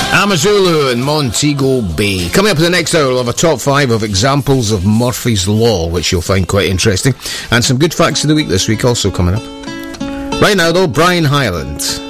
Amazulu and Montego Bay. Coming up in the next hour, we'll have a top 5 of examples of Murphy's Law, which you'll find quite interesting, and some good facts of the week this week also coming up. Right now though, Brian Hyland.